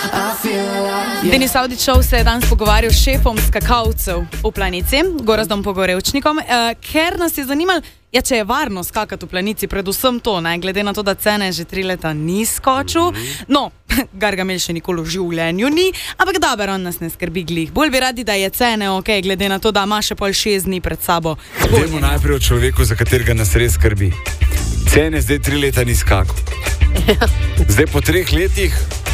Denis Avdićov se je danes pogovarjal s šefom skakalcev v Planici, Gorazdom Pogorevčnikom, ker nas je zanimalo, če je varno skakati v Planici, predvsem to, glede na to, da cene že 3 leta ni skočil. No, Gargamel še nikoli v življenju ni, ampak dobro, on nas ne skrbi glih. Bolj bi radi, da je cene ok, glede na to, da ima še pol 6 dni pred sabo. Dajmo najprej o človeku, za katerega nas res skrbi. Cene zdaj 3 leta ni skakal. Zdaj po 3 letih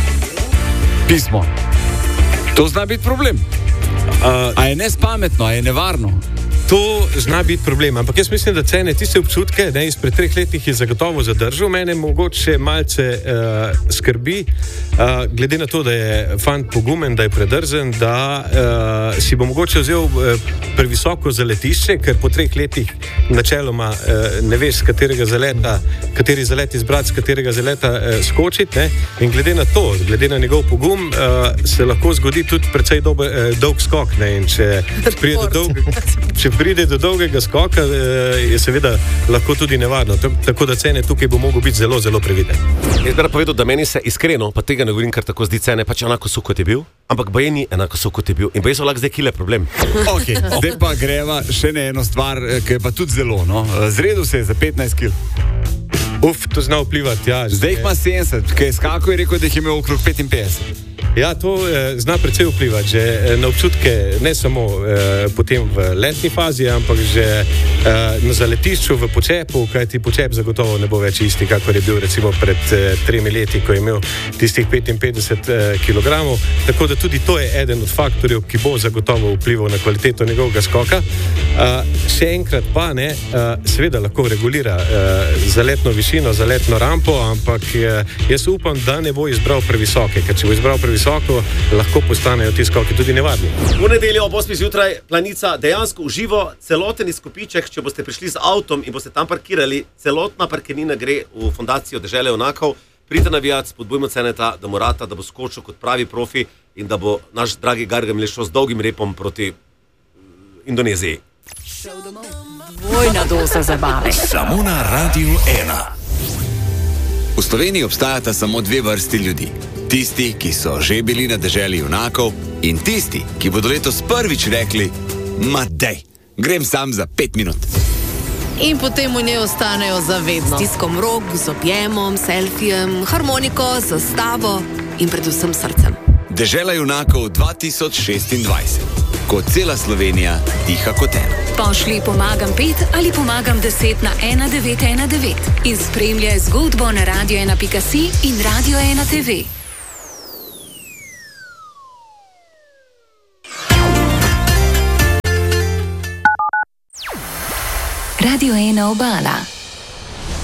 pismo. To zna biti problem. A je nespametno, a je nevarno? To zna biti problem, ampak jaz mislim, da cene tiste občutke, izpred 3 letih je zagotovo zadržal. Mene mogoče malce skrbi, glede na to, da je fant pogumen, da je predrzen, da si bo mogoče vzel previsoko zaletišče, ker po 3 letih načeloma ne veš, kateri zalet izbrati, z katerega zaleta skočiti. In glede na to, glede na njegov pogum, se lahko zgodi tudi precej dolg skok. In če pride do dolgega skoka, je seveda lahko tudi nevarno. Tako da cene tukaj bo mogel biti zelo, zelo previden. Jaz bi povedal, da meni se iskreno, pa tega ne govorim, ker tako zdi cene, pač enako so, kot je bil, ampak baje ni enako so, kot je bil. In baje so lahko zdaj kile problem. Okay. Zdaj pa greva še na eno stvar, ki je pa tudi zelo, zredil se je za 15 kil. To zna vplivati, ja. Zdaj jih ima 70, ki je skakal in rekel, da jih je imel okrog 55. Ja, to zna precej vplivati, že na občutke, ne samo potem v letni fazi, ampak že na zaletišču, v počepu, kajti počep zagotovo ne bo več isti, kakor je bil recimo pred 3 leti, ko je imel tistih 55 kg. Tako da tudi to je eden od faktorjev, ki bo zagotovo vplival na kvaliteto njegovega skoka. Še enkrat pa ne, seveda lahko regulira zaletno višino, zaletno rampo, ampak jaz upam, da ne bo izbral previsoke, ker če bo izbral previsoko, lahko postanejo ti skoki tudi nevarni. V nedeljo ob 8 zjutraj Planica dejansko uživo celoten izkupiček, če boste prišli z avtom in boste tam parkirali, celotna parkirnina gre v Fundacijo Dežele junakov. Pridite navijat, spodbujmo Ceneta, da mu rata, da bo skočil kot pravi profi in da bo naš dragi Gargamel šel z dolgim repom proti Indoneziji. Dvojna doza zabave. Samo na Radiu 1. V Sloveniji obstajata samo 2 vrsti ljudi. Tisti, ki so že bili na deželi junakov, in tisti, ki bodo letos prvič rekli: ma dej, grem sam za 5 minut. In potem v njej ostanejo zavedno. S stiskom rok, z objemom, selfijem, harmoniko, zastavo in predvsem srcem. Dežela junakov 2026. Ko cela Slovenija diha kot eno. Pošli pomagam 5 ali pomagam 10 na 1919 in spremljaj zgodbo na radio1.si in Radio 1 TV. Radio 1 Obala.